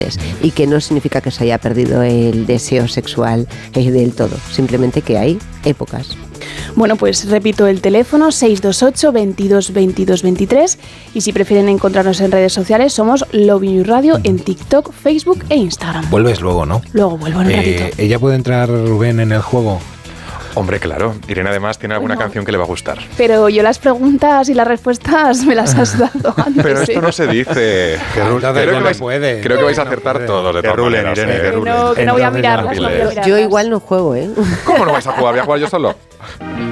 y que no significa que se haya perdido el deseo sexual del todo, simplemente que hay épocas. Bueno, pues repito el teléfono 628 22 22 23 y si prefieren encontrarnos en redes sociales somos Lovin You Radio en TikTok, Facebook e Instagram. Vuelves luego, ¿no? Luego vuelvo en un ratito. ¿Ella puede entrar, Rubén, en el juego? Hombre, claro. Irene además tiene alguna canción que le va a gustar. Pero yo las preguntas y las respuestas me las has dado antes. Pero esto no se dice. Creo que vais a acertar todos de todas maneras. Que no voy a mirarlas. Yo igual no juego, ¿eh? ¿Cómo no vais a jugar? ¿Voy a jugar yo solo?